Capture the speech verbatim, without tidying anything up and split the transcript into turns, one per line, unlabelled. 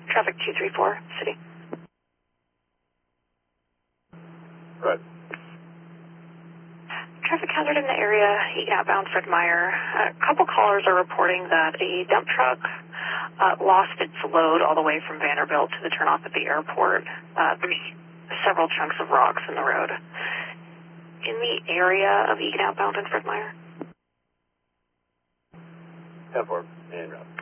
Traffic two three four, City.
Good.
Traffic hazard in the area, Eagan outbound Fred Meyer. A couple callers are reporting that a dump truck uh, lost its load all the way from Vanderbilt to the turnoff at the airport. Uh, there's several chunks of rocks in the road. In the area of Eagan outbound and Fred Meyer.
ten four, main route.